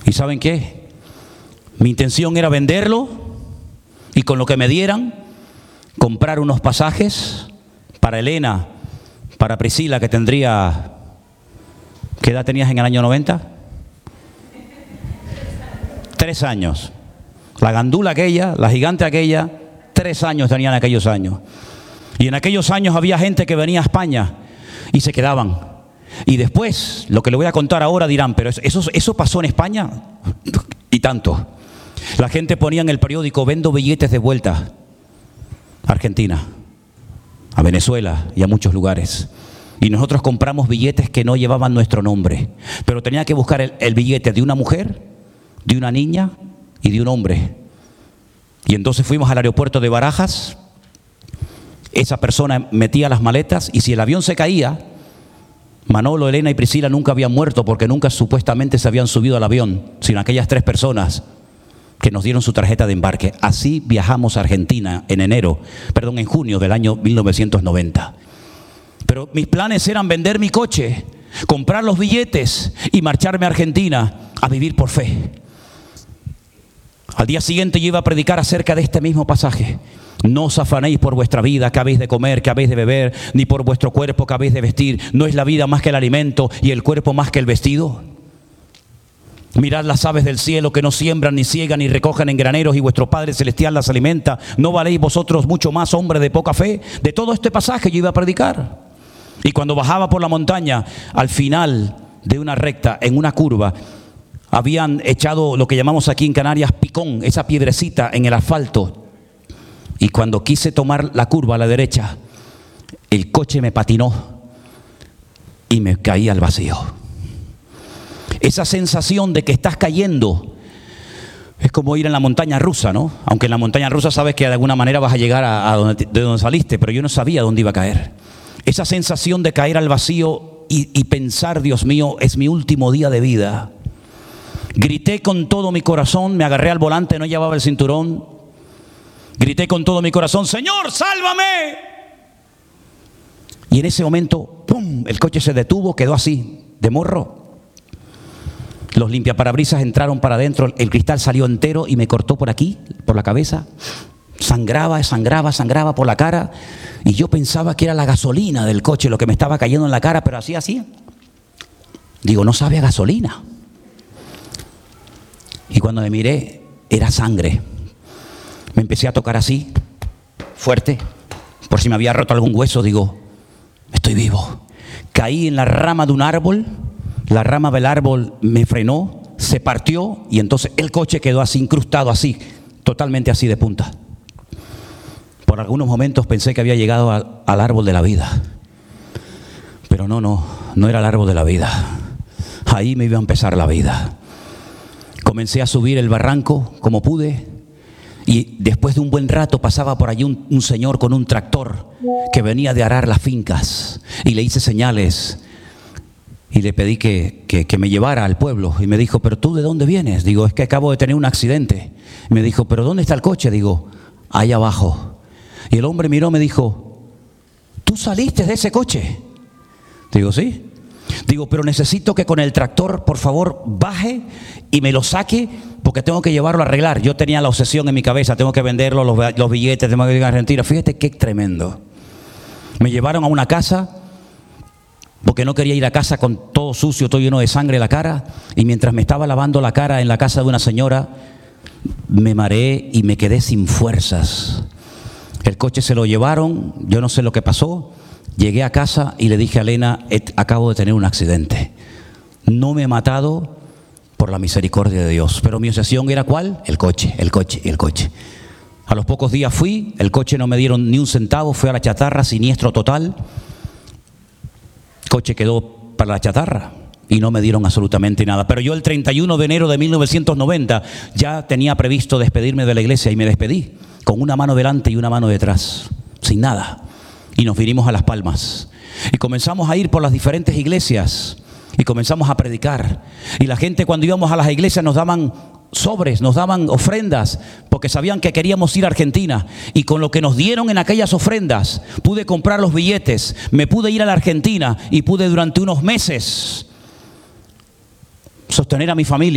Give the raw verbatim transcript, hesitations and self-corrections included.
¿Y saben qué? Mi intención era venderlo y con lo que me dieran, comprar unos pasajes para Elena, para Priscila, que tendría... ¿Qué edad tenías en el año noventa? Tres años. La gandula aquella, la gigante aquella, tres años tenían en aquellos años. Y en aquellos años había gente que venía a España y se quedaban. Y después, lo que le voy a contar ahora dirán, pero eso, eso pasó en España y tanto. La gente ponía en el periódico, vendo billetes de vuelta a Argentina, a Venezuela y a muchos lugares. Y nosotros compramos billetes que no llevaban nuestro nombre. Pero tenía que buscar el, el billete de una mujer, de una niña y de un hombre. Y entonces fuimos al aeropuerto de Barajas. Esa persona metía las maletas y si el avión se caía, Manolo, Elena y Priscila nunca habían muerto porque nunca supuestamente se habían subido al avión, sino aquellas tres personas que nos dieron su tarjeta de embarque. Así viajamos a Argentina en enero, perdón, en junio del año mil novecientos noventa. Pero mis planes eran vender mi coche, comprar los billetes y marcharme a Argentina a vivir por fe. Al día siguiente yo iba a predicar acerca de este mismo pasaje. No os afanéis por vuestra vida, que habéis de comer, que habéis de beber, ni por vuestro cuerpo, que habéis de vestir. ¿No es la vida más que el alimento y el cuerpo más que el vestido? Mirad las aves del cielo, que no siembran, ni ciegan, ni recogen en graneros, y vuestro Padre Celestial las alimenta. ¿No valéis vosotros mucho más, hombre de poca fe? De todo este pasaje yo iba a predicar. Y cuando bajaba por la montaña, al final de una recta, en una curva, habían echado lo que llamamos aquí en Canarias picón, esa piedrecita en el asfalto. Y cuando quise tomar la curva a la derecha, el coche me patinó y me caí al vacío. Esa sensación de que estás cayendo es como ir en la montaña rusa, ¿no? Aunque en la montaña rusa sabes que de alguna manera vas a llegar a, a donde, de donde saliste, pero yo no sabía dónde iba a caer. Esa sensación de caer al vacío y, y pensar, Dios mío, es mi último día de vida. Grité con todo mi corazón, me agarré al volante, no llevaba el cinturón. Grité con todo mi corazón, Señor, sálvame. Y en ese momento, ¡pum!, el coche se detuvo, quedó así, de morro. Los limpiaparabrisas entraron para adentro, el cristal salió entero y me cortó por aquí, por la cabeza. Sangraba, sangraba, sangraba por la cara. Y yo pensaba que era la gasolina del coche lo que me estaba cayendo en la cara, pero así, así. Digo, no sabe a gasolina. Y cuando me miré, era sangre. Me empecé a tocar así, fuerte, por si me había roto algún hueso. Digo, estoy vivo. Caí en la rama de un árbol, la rama del árbol me frenó, se partió y entonces el coche quedó así, incrustado así, totalmente así de punta. Por algunos momentos pensé que había llegado al, al árbol de la vida. Pero no, no, no era el árbol de la vida. Ahí me iba a empezar la vida. Comencé a subir el barranco como pude. Y después de un buen rato pasaba por allí un, un señor con un tractor que venía de arar las fincas. Y le hice señales y le pedí que, que, que me llevara al pueblo. Y me dijo, ¿pero tú de dónde vienes? Digo, es que acabo de tener un accidente. Me dijo, ¿pero dónde está el coche? Digo, ahí abajo. Y el hombre miró y me dijo, ¿tú saliste de ese coche? Digo, sí. Digo, pero necesito que con el tractor, por favor, baje y me lo saque porque tengo que llevarlo a arreglar. Yo tenía la obsesión en mi cabeza, tengo que venderlo, los, los billetes, tengo que ir a Argentina. Fíjate qué tremendo. Me llevaron a una casa porque no quería ir a casa con todo sucio, todo lleno de sangre en la cara. Y mientras me estaba lavando la cara en la casa de una señora, me mareé y me quedé sin fuerzas. El coche se lo llevaron, yo no sé lo que pasó. Llegué a casa y le dije a Elena, acabo de tener un accidente. No me he matado por la misericordia de Dios, pero mi obsesión era ¿cuál? El coche, el coche, el coche. A los pocos días fui, el coche no me dieron ni un centavo, fui a la chatarra, siniestro total. El coche quedó para la chatarra y no me dieron absolutamente nada. Pero yo el treinta y uno de enero de mil novecientos noventa ya tenía previsto despedirme de la iglesia y me despedí con una mano delante y una mano detrás, sin nada. Y nos vinimos a Las Palmas y comenzamos a ir por las diferentes iglesias y comenzamos a predicar. Y la gente cuando íbamos a las iglesias nos daban sobres, nos daban ofrendas porque sabían que queríamos ir a Argentina. Y con lo que nos dieron en aquellas ofrendas pude comprar los billetes, me pude ir a la Argentina y pude durante unos meses sostener a mi familia.